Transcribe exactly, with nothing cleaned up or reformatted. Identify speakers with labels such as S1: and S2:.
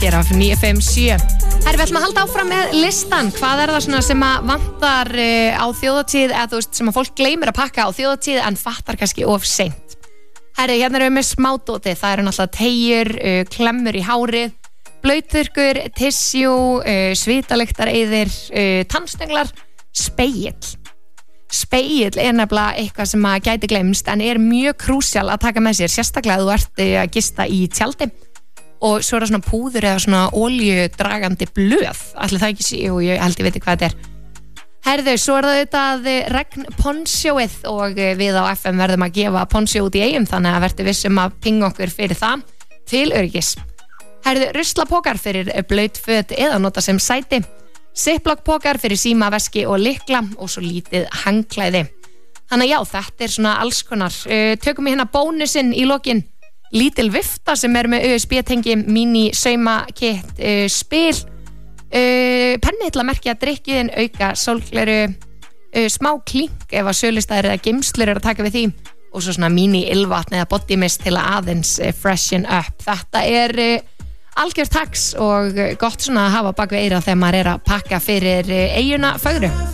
S1: hér af níu fimm sjö. Herri, við ætlum að halda áfram með listan. Hvað er það svona sem að vantar uh, á þjóðatíð, eða þú veist, sem að fólk gleymir að pakka á þjóðatíð en fattar kannski of seint. Herri, hérna erum við með smádóti. Það eru náttúrulega teygjur, uh, klemmur í hárið, blauturkur, tissjú, uh, svitalyktareyðir, uh, tannstönglar, spegill. Spegill er nefnilega eitthvað sem að gæti gleymst en er mjög krúsjál að taka með sér, sérstaklega þú ert uh, að gista í tjaldi. Og svo er það svona púður eða svona oljudragandi blöð. Ætli það ekki sé, og ég held ég veit hvað þetta er. Herðu, svo er það auðvitað regn ponnsjóið og við á F M verðum að gefa ponnsjó út í eigum, þannig að verður vissum að pinga okkur fyrir það til öryggis. Herðu, ruslapokar fyrir blautföt eða nota sem sæti, ziplockpokar fyrir síma, veski og lykla og svo lítið hangklæði. Þannig að já, þetta er svona alls konar. Uh, tökum við hérna bónusinn í lokin. Lítil vifta sem er með U S B-tengi, mini saumakit, uh, spil, uh, penni til að merkja drykkjuðin, auka sólgleru, uh, smá klink ef að sölustæðir eða geymslur eru að taka við því og svo svona mini ylvatn eða body mist til að aðeins uh, freshen up. Þetta er uh, algjört tax og gott svona að hafa bak við eyrað þegar maður er að pakka fyrir uh, eyjuna fögru.